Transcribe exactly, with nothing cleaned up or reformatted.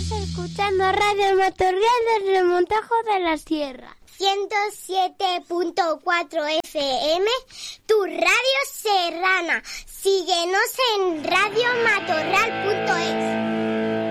Estás escuchando Radio Matorral del Remontajo de la Sierra. ciento siete punto cuatro F M, tu radio serrana. Síguenos en radio matorral punto es.